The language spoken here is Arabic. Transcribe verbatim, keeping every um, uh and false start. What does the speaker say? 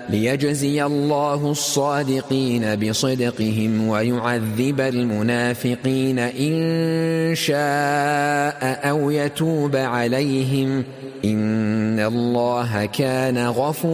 ليجزي الله الصادقين بصدقهم ويعذب المنافقين إن شاء أو يتوب عليهم إن الله كان غفورا